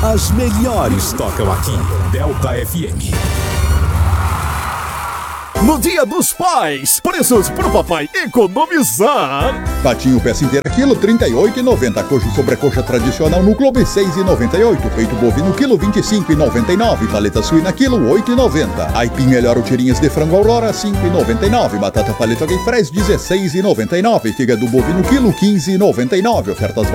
As melhores tocam aqui. Delta FM. No Dia dos Pais, preços pro papai economizar. Patinho peça inteira quilo, R$ 38,90. Coxa e sobrecoxa tradicional no Clube, R$ 6,98. Peito bovino, quilo, R$ 25,99. Paleta suína, quilo, R$ 8,90. Aipim melhor tirinhas de frango Aurora, R$ 5,99. Batata paleta de fres, R$ 16,99. Fígado bovino, quilo, R$ 15,99. Ofertas